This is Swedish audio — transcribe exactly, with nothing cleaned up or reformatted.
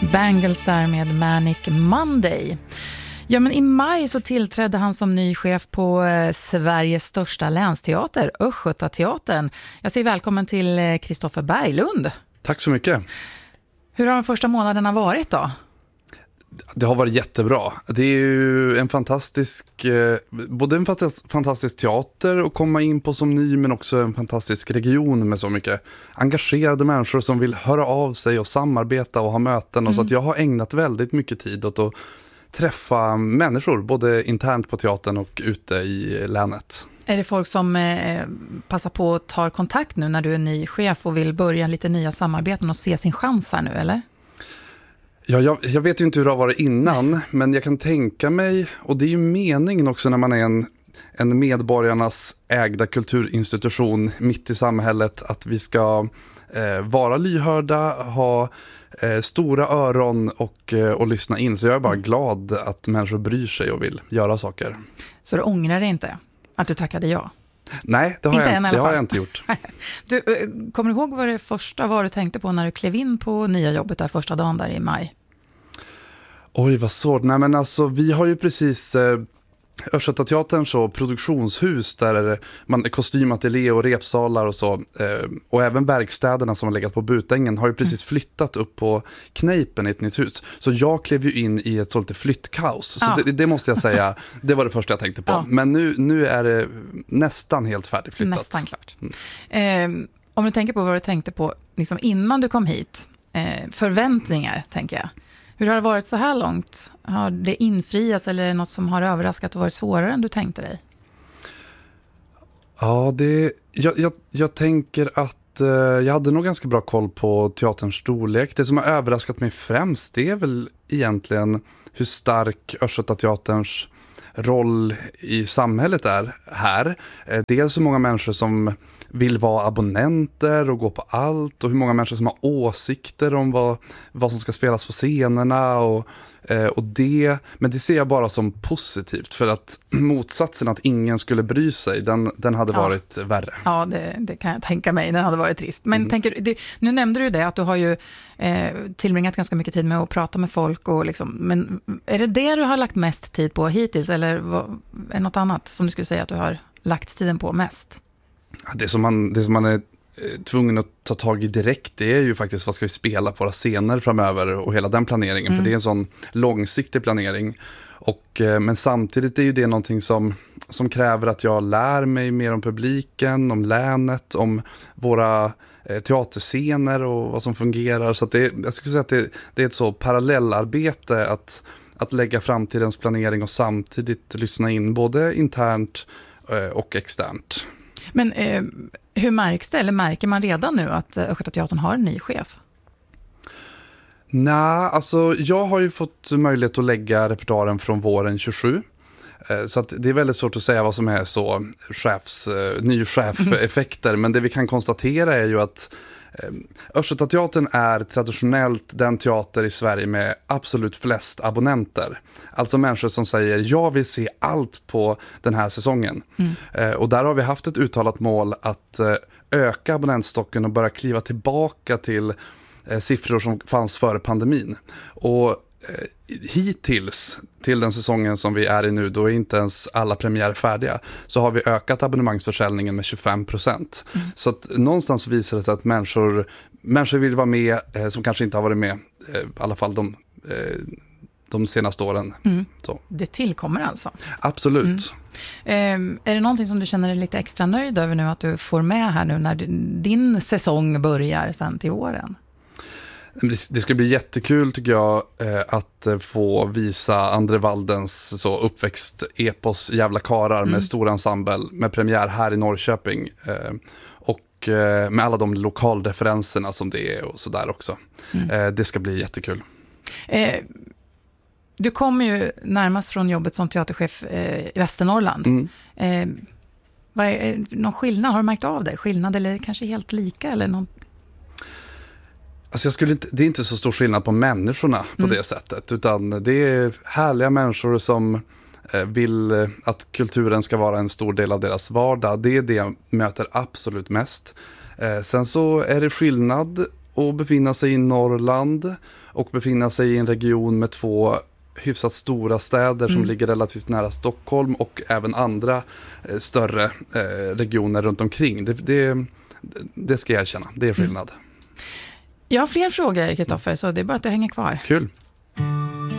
Bangles där med Manic Monday. Ja, men i maj så tillträdde han som ny chef på eh, Sveriges största länsteater, Östgötateatern. Jag säger välkommen till eh, Kristoffer Berglund. Tack så mycket. Hur har de första månaderna varit då? Det har varit jättebra. Det är ju en fantastisk, eh, både en fantastisk, fantastisk teater att komma in på som ny, men också en fantastisk region med så mycket engagerade människor som vill höra av sig och samarbeta och ha möten. Mm. Och så att jag har ägnat väldigt mycket tid åt att träffa människor, både internt på teatern och ute i länet. Är det folk som eh, passar på att ta kontakt nu när du är ny chef och vill börja lite nya samarbeten och se sin chans här nu, eller? Ja, jag, jag vet ju inte hur det har varit innan, men jag kan tänka mig, och det är ju meningen också när man är en, en medborgarnas ägda kulturinstitution mitt i samhället, att vi ska eh, vara lyhörda, ha eh, stora öron och, eh, och lyssna in. Så jag är bara glad att människor bryr sig och vill göra saker. Så du ångrar dig inte att du tackade ja? Nej, det har, inte jag, än, det har jag inte gjort. Du, kommer du ihåg vad det första var du tänkte på när du klev in på nya jobbet där första dagen där i maj? Oj, vad svårt. Nej, men alltså, vi har ju precis eh, Östgötateaterns så produktionshus där man är kostymateljé och repsalar och så. Eh, och även verkstäderna som har legat på Butängen har ju precis mm. flyttat upp på Kneipen i ett nytt hus. Så jag klev ju in i ett sånt flyttkaos. Så ja. det, det måste jag säga, det var det första jag tänkte på. Ja. Men nu, nu är det nästan helt färdigflyttat. Nästan klart. Mm. Eh, om du tänker på vad du tänkte på liksom innan du kom hit, eh, förväntningar tänker jag. Hur har det varit så här långt? Har det infriats eller är det något som har överraskat och varit svårare än du tänkte dig? Ja, det, jag, jag, jag tänker att eh, jag hade nog ganska bra koll på teaterns storlek. Det som har överraskat mig främst, det är väl egentligen hur stark Östgötateaterns roll i samhället är här. Eh, dels hur många människor som vill vara abonnenter och gå på allt, och hur många människor som har åsikter om vad, vad som ska spelas på scenerna och, eh, och det, men det ser jag bara som positivt, för att motsatsen att ingen skulle bry sig, den, den hade ja. varit värre. Ja, det, det kan jag tänka mig, den hade varit trist. Men mm. tänker, det, nu nämnde du det att du har ju eh, tillbringat ganska mycket tid med att prata med folk och liksom, men är det det du har lagt mest tid på hittills, eller vad, är det något annat som du skulle säga att du har lagt tiden på mest? Det som man, det som man är tvungen att ta tag i direkt, det är ju faktiskt vad ska vi spela på våra scener framöver och hela den planeringen, mm. för det är en sån långsiktig planering. Och, men samtidigt är ju det någonting som, som kräver att jag lär mig mer om publiken, om länet, om våra eh, teaterscener och vad som fungerar. Så att det, jag skulle säga att det, det är ett så parallellarbete att, att lägga framtidens planering och samtidigt lyssna in både internt eh, och externt. Men eh, hur märks det, eller märker man redan nu att Östgötateatern har en ny chef? Nej, alltså jag har ju fått möjlighet att lägga repertoaren från våren tjugosju. Eh, så att det är väldigt svårt att säga vad som är så chefs, eh, ny chef-effekter. Mm. Men det vi kan konstatera är ju att eh, Östgötateatern är traditionellt den teater i Sverige med absolut flest abonnenter. Alltså människor som säger, jag vill se allt på den här säsongen. Mm. Eh, och där har vi haft ett uttalat mål att eh, öka abonnentstocken och börja kliva tillbaka till eh, siffror som fanns före pandemin. Och eh, hittills, till den säsongen som vi är i nu, då är inte ens alla premiärer färdiga, så har vi ökat abonnemangsförsäljningen med tjugofem procent. Mm. Så att någonstans visar det sig att människor, människor vill vara med eh, som kanske inte har varit med, eh, i alla fall de... Eh, de senaste åren. Mm. Så. Det tillkommer alltså? Absolut. Mm. Eh, är det någonting som du känner dig lite extra nöjd över nu att du får med här nu när din säsong börjar sen till åren? Det ska bli jättekul tycker jag att få visa Andre Waldens så uppväxt epos Jävla karar med mm. stor ensemble med premiär här i Norrköping och med alla de lokalreferenserna som det är och så där också. Mm. Det ska bli jättekul. Eh, Du kommer ju närmast från jobbet som teaterchef eh, i Västernorrland. Mm. Eh, vad är, är någon skillnad? Har du märkt av det? Skillnad eller kanske helt lika? Eller någon... Alltså jag skulle inte, det är inte så stor skillnad på människorna på mm. det sättet. Utan det är härliga människor som eh, vill att kulturen ska vara en stor del av deras vardag. Det är det jag möter absolut mest. Eh, sen så är det skillnad att befinna sig i Norrland och befinna sig i en region med två hyfsat stora städer som mm. ligger relativt nära Stockholm och även andra eh, större eh, regioner runt omkring. Det, det, det ska jag erkänna, det är skillnad. Mm. Jag har fler frågor, Kristoffer, så det är bara att du hänger kvar. Kul.